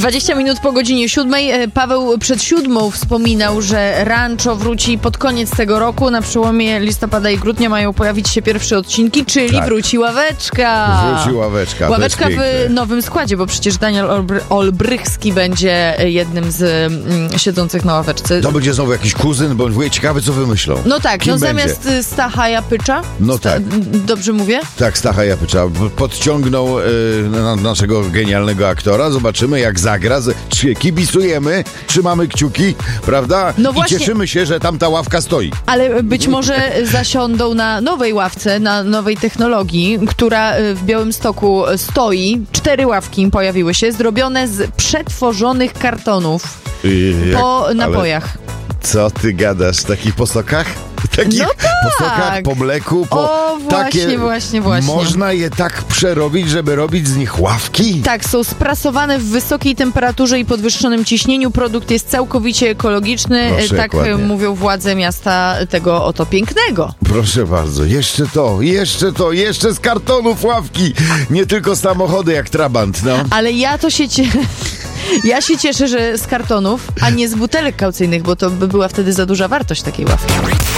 20 minut po godzinie 7. Paweł przed 7 wspominał, że Rancho wróci pod koniec tego roku. Na przełomie listopada i grudnia mają pojawić się pierwsze odcinki, czyli tak. Wróci ławeczka. Wróci ławeczka. Ławeczka w nowym składzie, bo przecież Daniel Olbrychski będzie jednym z siedzących na ławeczce. To będzie znowu jakiś kuzyn, bo mówię, ciekawe co wymyślą. No tak, Kim zamiast będzie? Stacha Japycza. No tak. Dobrze mówię? Tak, Stacha Japycza podciągnął naszego genialnego aktora. Zobaczymy jak zagra. Kibicujemy, trzymamy kciuki, prawda? No i właśnie. cieszymy się, że tam ta ławka stoi. Ale być może zasiądą na nowej ławce, na nowej technologii, która w Białymstoku stoi. 4 ławki pojawiły się, zrobione z przetworzonych kartonów po napojach. Co ty gadasz? Takich po sokach? Takich No tak. po sokach, po mleku, po O, właśnie, właśnie. Można je tak przerobić, żeby robić z nich ławki? Tak, są sprasowane w wysokiej temperaturze i podwyższonym ciśnieniu. Produkt jest całkowicie ekologiczny. Proszę, tak ładnie. mówią władze miasta tego oto pięknego. Proszę bardzo, jeszcze z kartonów ławki. Nie tylko samochody jak Trabant, no. Ale ja się cieszę, że z kartonów, a nie z butelek kaucyjnych, bo to by była wtedy za duża wartość takiej ławki.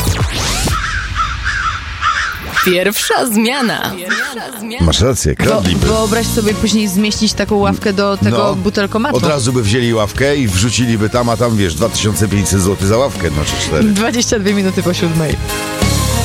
Pierwsza zmiana. Masz rację, kradliby. Wyobraź sobie później zmieścić taką ławkę do tego butelkomatu. Od razu by wzięli ławkę i wrzuciliby tam, a tam wiesz, 2500 zł za ławkę, no czy 4. 22 minuty po 7.